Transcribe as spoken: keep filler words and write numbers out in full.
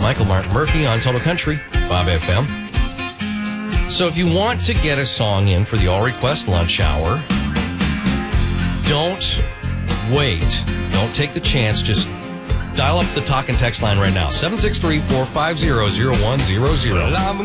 Michael Mark Murphy on Total Country, Bob F M. So if you want to get a song in for the All Request Lunch Hour, don't wait. Don't take the chance. Just dial up the talk and text line right now. seven six three, four five zero, zero one zero zero.